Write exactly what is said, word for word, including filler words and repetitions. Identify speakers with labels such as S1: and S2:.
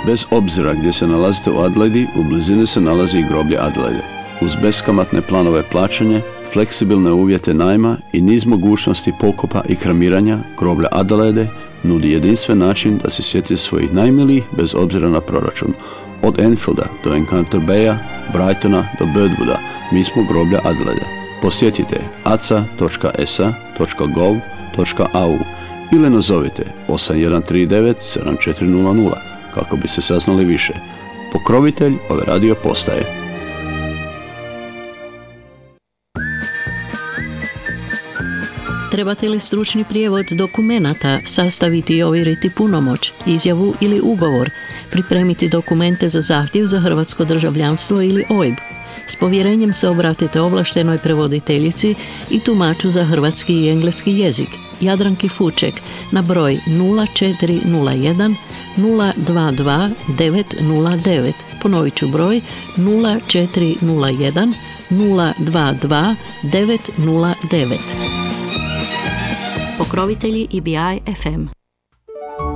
S1: Bez obzira gdje se nalazite u Adelaidu, u blizini se nalazi i groblje Adelaide. Uz beskamatne planove plaćanja, fleksibilne uvjete najma i niz mogućnosti pokopa i kremiranja, groblje Adelaide nudi jedinstven način da se sjeti svojih najmilijih bez obzira na proračun. Od Enfielda do Encounter Baya, Brightona do Birdwooda, mi smo groblja Adelaide. Posjetite a c a točka s a točka gov točka a u ili nazovite osam jedan tri devet sedam četiri nula nula kako bi se saznali više. Pokrovitelj ove radio postaje.
S2: Trebate li stručni prijevod dokumenata, sastaviti i ovjeriti punomoć, izjavu ili ugovor, pripremiti dokumente za zahtjev za hrvatsko državljanstvo ili O I B? S povjerenjem se obratite ovlaštenoj prevoditeljici i tumaču za hrvatski i engleski jezik, Jadranki Fuček, na broj nula četiri nula jedan nula dva dva devet nula devet. Ponovit ću broj nula četiri nula jedan nula dva dva devet nula devet. Pokrovitelji E B I F M.